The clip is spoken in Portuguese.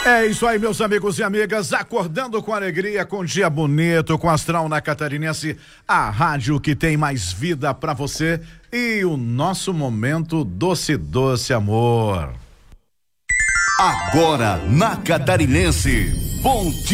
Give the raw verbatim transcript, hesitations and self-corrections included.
É isso aí, meus amigos e amigas, acordando com alegria, com dia bonito, com Astral na Catarinense, a rádio que tem mais vida pra você e o nosso momento doce, doce amor. Agora na Catarinense, bom dia.